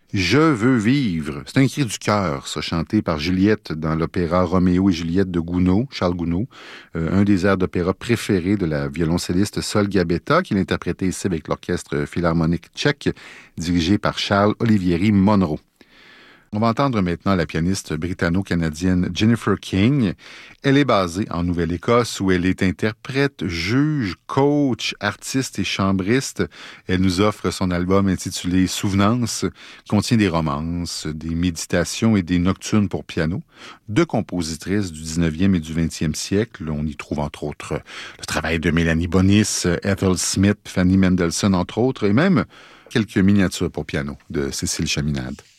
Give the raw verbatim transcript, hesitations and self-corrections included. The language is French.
Je veux vivre. C'est un cri du cœur, ça, chanté par Juliette dans l'opéra Roméo et Juliette de Gounod, Charles Gounod, euh, un des airs d'opéra préférés de la violoncelliste Sol Gabetta, qu'il interprétait ici avec l'Orchestre Philharmonique tchèque, dirigé par Charles Olivieri Monroe. On va entendre maintenant la pianiste britanno-canadienne Jennifer King. Elle est basée en Nouvelle-Écosse où elle est interprète, juge, coach, artiste et chambriste. Elle nous offre son album intitulé Souvenance, contient des romances, des méditations et des nocturnes pour piano. Deux compositrices du dix-neuvième et du vingtième siècle. On y trouve entre autres le travail de Mélanie Bonis, Ethel Smith, Fanny Mendelssohn entre autres, et même quelques miniatures pour piano de Cécile Chaminade.